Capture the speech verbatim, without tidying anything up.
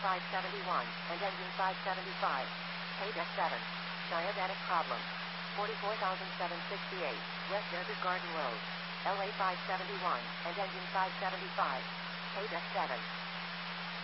five seventy-one, and engine five seventy-five. Paid F seven. Diabetic problem. forty-four thousand seven hundred sixty-eight, West Desert Garden Road. L A five seventy-one, and engine five seventy-five. Paid F seven.